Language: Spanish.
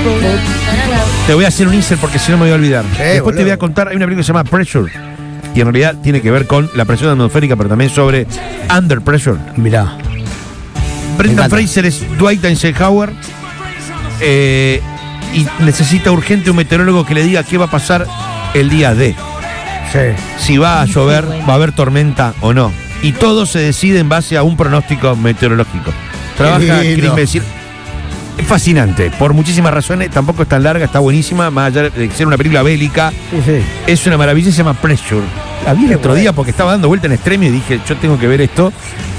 Te voy a hacer un insert porque si no me voy a olvidar. Después boludo. te voy a contar, hay una película que se llama Pressure. Y en realidad tiene que ver con la presión atmosférica, pero también sobre Under Pressure. Mirá. Brendan Fraser es Dwight Eisenhower. Y necesita urgente un meteorólogo que le diga qué va a pasar el día D. Sí. Si va a llover, va a haber tormenta o no. Y todo se decide en base a un pronóstico meteorológico. Trabaja, Qué lindo. decir, es fascinante, por muchísimas razones, tampoco es tan larga, está buenísima, más allá de ser una película bélica, Sí. es una maravilla, se llama Pressure. La vi el otro día porque estaba dando vuelta en Extremio y dije, yo tengo que ver esto.